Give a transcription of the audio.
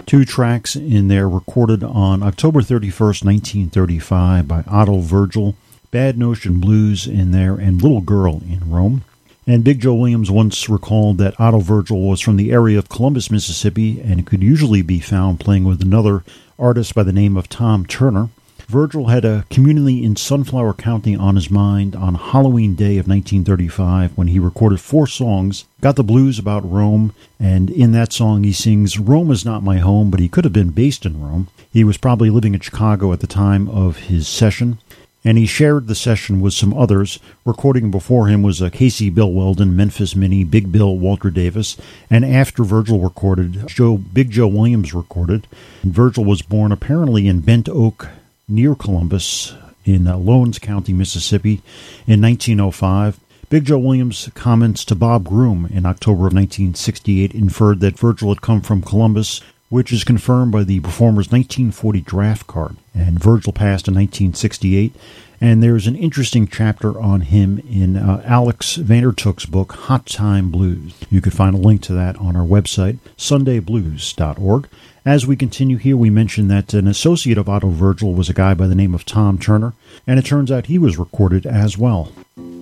Two tracks in there recorded on October 31st, 1935 by Otto Virgil. Bad Notion Blues in there and Little Girl in Rome. And Big Joe Williams once recalled that Otto Virgil was from the area of Columbus, Mississippi, and could usually be found playing with another artist by the name of Tom Turner. Virgil had a community in Sunflower County on his mind on Halloween Day of 1935 when he recorded 4 songs, got the blues about Rome, and in that song he sings, "Rome is not my home, but he could have been based in Rome." He was probably living in Chicago at the time of his session, and he shared the session with some others. Recording before him was Casey Bill Weldon, Memphis Minnie, Big Bill, Walter Davis, and after Virgil recorded, Big Joe Williams recorded. And Virgil was born apparently in Bent Oak, near Columbus, in Lowndes County, Mississippi, in 1905. Big Joe Williams' comments to Bob Groom in October of 1968 inferred that Virgil had come from Columbus, which is confirmed by the performer's 1940 draft card. And Virgil passed in 1968, and there's an interesting chapter on him in Alex Vandertook's book, Hot Time Blues. You can find a link to that on our website, sundayblues.org. As we continue here, we mentioned that an associate of Otto Virgil was a guy by the name of Tom Turner, and it turns out he was recorded as well.